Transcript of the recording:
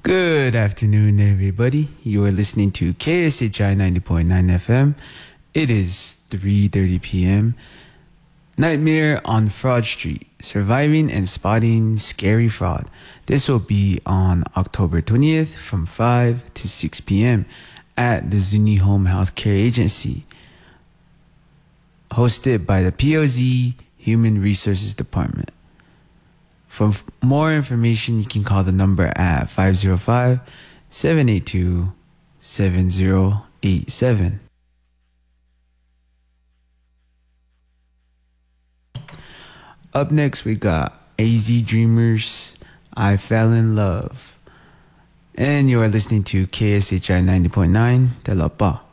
Good afternoon, everybody. You are listening to KSHI 90.9 FM. It is 3:30 p.m. Nightmare on Fraud Street, Surviving and Spotting Scary Fraud. This will be on October 20th from 5 to 6 p.m. at the Zuni Home Healthcare Agency, hosted by the POZ Human Resources Department. For more information, you can call the number at 505-782-7087. Up next, we got AZ Dreamers, I Fell in Love. And you are listening to KSHI 90.9 De La Pa.